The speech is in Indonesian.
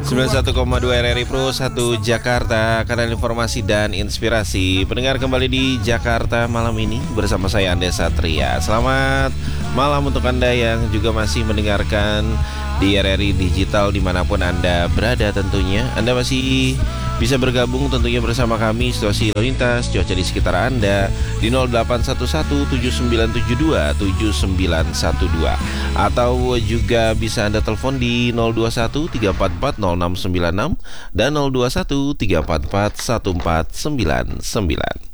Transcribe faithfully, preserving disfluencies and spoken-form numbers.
sembilan puluh satu koma dua R R I Pro satu Jakarta, kanal informasi dan inspirasi. Pendengar kembali di Jakarta malam ini bersama saya Ande Satria. Selamat malam untuk Anda yang juga masih mendengarkan di R R I Digital dimanapun Anda berada tentunya. Anda masih bisa bergabung tentunya bersama kami situasi lalu lintas cuaca di sekitar Anda di nol delapan satu satu tujuh sembilan tujuh dua tujuh sembilan satu dua, atau juga bisa Anda telepon di nol dua satu tiga empat empat nol enam sembilan enam dan nol dua satu tiga empat empat satu empat sembilan sembilan.